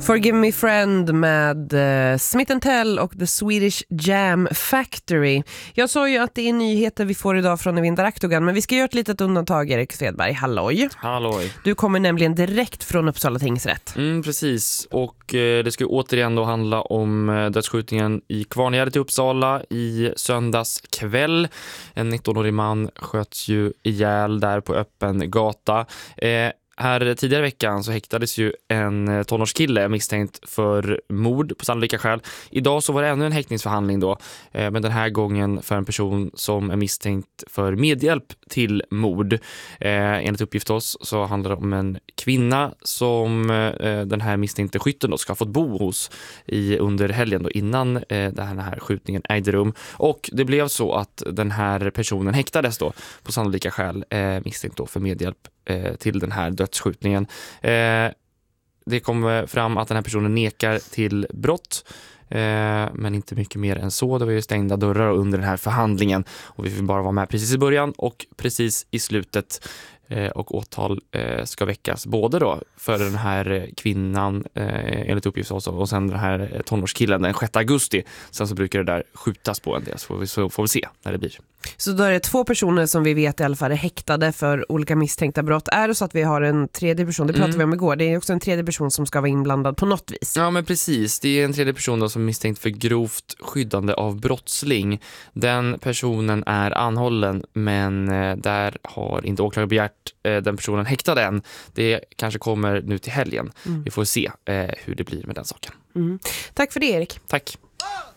Forgive Me Friend med Smith & Tell och The Swedish Jam Factory. Jag sa ju att det är nyheter vi får idag från Evinda Aktogan, men vi ska göra ett litet undantag, Erik Svedberg. Halloj! Halloj! Du kommer nämligen direkt från Uppsala tingsrätt. Precis, och det ska återigen då handla om dödsskjutningen i Kvarngärdet i Uppsala i söndags kväll. En 19-årig man sköts ju ihjäl där på öppen gata. Här tidigare veckan så häktades ju en tonårskille misstänkt för mord på sannolika skäl. Idag så var det ännu en häktningsförhandling då, men den här gången för en person som är misstänkt för medhjälp till mord. Enligt uppgift oss så handlar det om en kvinna som den här misstänkte skytten då ska ha fått bo hos under helgen då, innan den här skjutningen ägde rum. Och det blev så att den här personen häktades då på sannolika skäl misstänkt då för medhjälp till den här dödsskjutningen. Det kom fram att den här personen nekar till brott, men inte mycket mer än så. Det var ju stängda dörrar under den här förhandlingen och vi fick bara vara med precis i början och precis i slutet. Och åtal ska väckas både då för den här kvinnan enligt uppgift också, och sen den här tonårskillen den 6 augusti. Sen så brukar det där skjutas på en del, så får vi se när det blir. Så då är det 2 personer som vi vet i alla fall är häktade för olika misstänkta brott. Är det så att vi har en tredje person, det pratade vi om igår, det är också en tredje person som ska vara inblandad på något vis. Ja men precis, det är en tredje person då som är misstänkt för grovt skyddande av brottsling. Den personen är anhållen, men där har inte åklagaren begärt den personen häktad än. Det kanske kommer nu till helgen. Vi får se hur det blir med den saken. Tack för det, Erik. Tack.